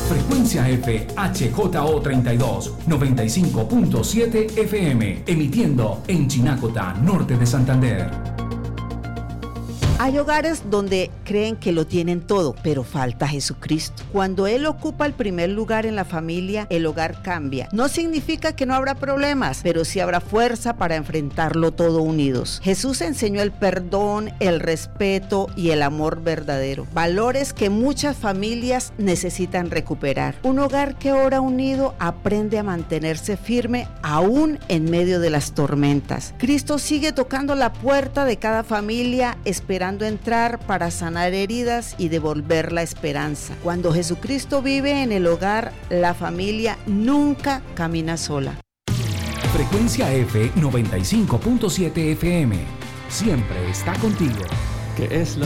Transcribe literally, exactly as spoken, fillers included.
Frecuencia F H J O treinta y dos, noventa y cinco punto siete F M, emitiendo en Chinacota, norte de Santander. Hay hogares donde creen que lo tienen todo, pero falta Jesucristo. Cuando Él ocupa el primer lugar en la familia, el hogar cambia. No significa que no habrá problemas, pero sí habrá fuerza para enfrentarlo todo unidos. Jesús enseñó el perdón, el respeto y el amor verdadero, valores que muchas familias necesitan recuperar. Un hogar que ora unido aprende a mantenerse firme aún en medio de las tormentas. Cristo sigue tocando la puerta de cada familia, esperando entrar para sanar heridas y devolver la esperanza. Cuando Jesucristo vive en el hogar, la familia nunca camina sola. Frecuencia F noventa y cinco punto siete F M, siempre está contigo. ¿Qué es lo